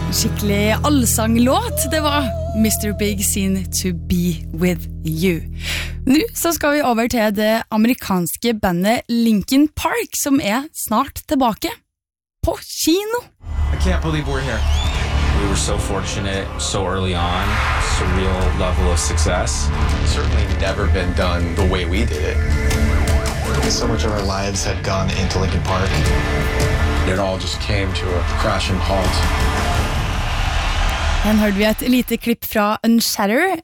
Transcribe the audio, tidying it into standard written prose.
Skikkelig allsanglåt, det var Mr. Big sin To Be With You. Nå så skal vi over til det amerikanske bandet Linkin Park, som snart tilbake på kino. I can't believe we're here. We were so fortunate so early on, surreal level of success. Certainly never been done the way we did it. So much of our lives had gone into Linkin Park. It all just came to a crashing halt. Her hørte vi et lite klipp fra Unshatter,